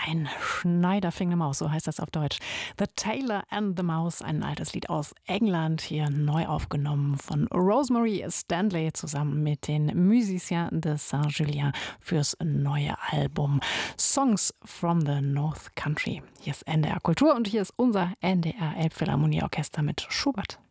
Ein Schneiderfing Maus, so heißt das auf Deutsch. The Tailor and the Mouse, ein altes Lied aus England, hier neu aufgenommen von Rosemary Stanley zusammen mit den Musiciens de Saint-Julien fürs neue Album Songs from the North Country. Hier ist NDR Kultur und hier ist unser NDR Elbphilharmonieorchester mit Schubert.